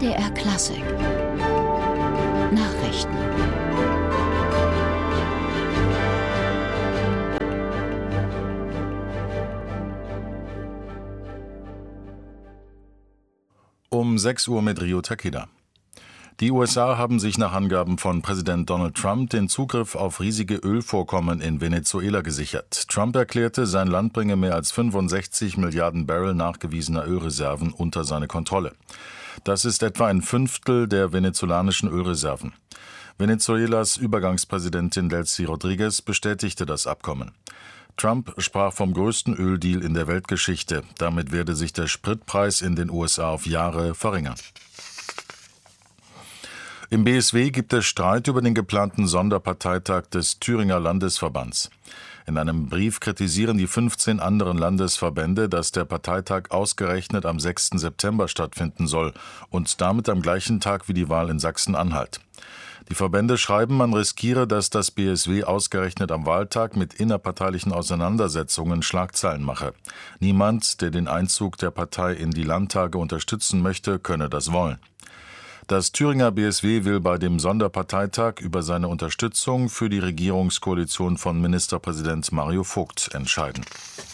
MDR Klassik Nachrichten. Um 6 Uhr mit Rio Takeda. Die USA haben sich nach Angaben von Präsident Donald Trump den Zugriff auf riesige Ölvorkommen in Venezuela gesichert. Trump erklärte, sein Land bringe mehr als 65 Milliarden Barrel nachgewiesener Ölreserven unter seine Kontrolle. Das ist etwa ein Fünftel der venezolanischen Ölreserven. Venezuelas Übergangspräsidentin Delcy Rodriguez bestätigte das Abkommen. Trump sprach vom größten Öldeal in der Weltgeschichte. Damit werde sich der Spritpreis in den USA auf Jahre verringern. Im BSW gibt es Streit über den geplanten Sonderparteitag des Thüringer Landesverbands. In einem Brief kritisieren die 15 anderen Landesverbände, dass der Parteitag ausgerechnet am 6. September stattfinden soll und damit am gleichen Tag wie die Wahl in Sachsen-Anhalt. Die Verbände schreiben, man riskiere, dass das BSW ausgerechnet am Wahltag mit innerparteilichen Auseinandersetzungen Schlagzeilen mache. Niemand, der den Einzug der Partei in die Landtage unterstützen möchte, könne das wollen. Das Thüringer BSW will bei dem Sonderparteitag über seine Unterstützung für die Regierungskoalition von Ministerpräsident Mario Vogt entscheiden.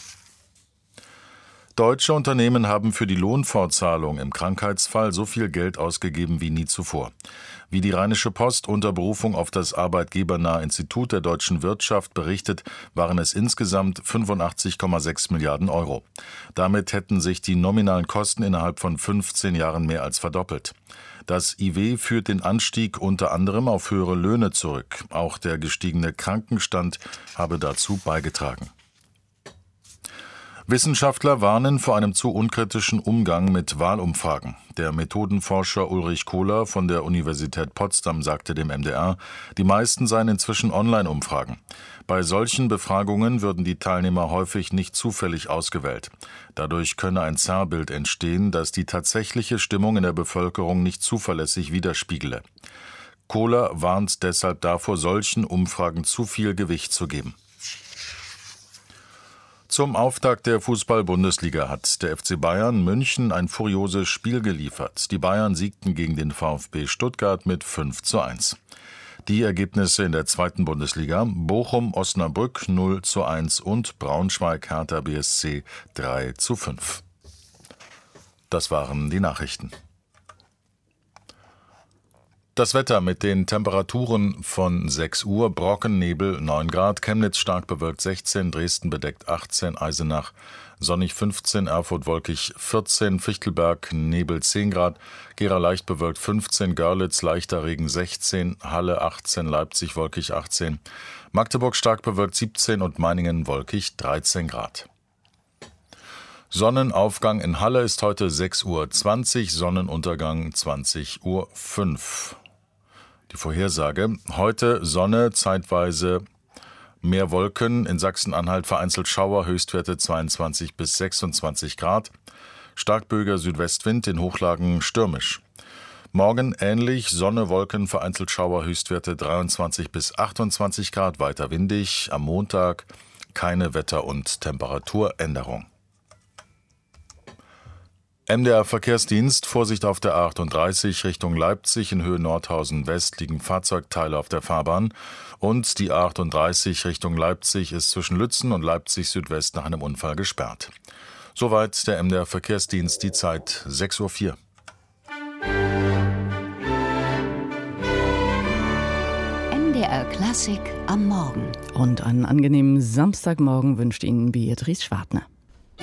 Deutsche Unternehmen haben für die Lohnfortzahlung im Krankheitsfall so viel Geld ausgegeben wie nie zuvor. Wie die Rheinische Post unter Berufung auf das arbeitgebernahe Institut der deutschen Wirtschaft berichtet, waren es insgesamt 85,6 Milliarden Euro. Damit hätten sich die nominalen Kosten innerhalb von 15 Jahren mehr als verdoppelt. Das IW führt den Anstieg unter anderem auf höhere Löhne zurück. Auch der gestiegene Krankenstand habe dazu beigetragen. Wissenschaftler warnen vor einem zu unkritischen Umgang mit Wahlumfragen. Der Methodenforscher Ulrich Kohler von der Universität Potsdam sagte dem MDR, die meisten seien inzwischen Online-Umfragen. Bei solchen Befragungen würden die Teilnehmer häufig nicht zufällig ausgewählt. Dadurch könne ein Zerrbild entstehen, das die tatsächliche Stimmung in der Bevölkerung nicht zuverlässig widerspiegele. Kohler warnt deshalb davor, solchen Umfragen zu viel Gewicht zu geben. Zum Auftakt der Fußball-Bundesliga hat der FC Bayern München ein furioses Spiel geliefert. Die Bayern siegten gegen den VfB Stuttgart mit 5:1. Die Ergebnisse in der zweiten Bundesliga: Bochum-Osnabrück 0:1 und Braunschweig-Hertha BSC 3:5. Das waren die Nachrichten. Das Wetter mit den Temperaturen von 6 Uhr, Brockennebel 9 Grad, Chemnitz stark bewölkt 16, Dresden bedeckt 18, Eisenach sonnig 15, Erfurt wolkig 14, Fichtelberg Nebel 10 Grad, Gera leicht bewölkt 15, Görlitz leichter Regen 16, Halle 18, Leipzig wolkig 18, Magdeburg stark bewölkt 17 und Meiningen wolkig 13 Grad. Sonnenaufgang in Halle ist heute 6:20 Uhr, Sonnenuntergang 20:05 Uhr. Die Vorhersage: heute Sonne, zeitweise mehr Wolken, in Sachsen-Anhalt vereinzelt Schauer, Höchstwerte 22 bis 26 Grad, starkböiger Südwestwind, in Hochlagen stürmisch. Morgen ähnlich, Sonne, Wolken, vereinzelt Schauer, Höchstwerte 23 bis 28 Grad, weiter windig. Am Montag keine Wetter- und Temperaturänderung. MDR Verkehrsdienst: Vorsicht auf der A38 Richtung Leipzig, in Höhe Nordhausen West liegen Fahrzeugteile auf der Fahrbahn und die A38 Richtung Leipzig ist zwischen Lützen und Leipzig Südwest nach einem Unfall gesperrt. Soweit der MDR Verkehrsdienst, die Zeit 6:04 Uhr. MDR Klassik am Morgen. Und einen angenehmen Samstagmorgen wünscht Ihnen Beatrice Schwartner.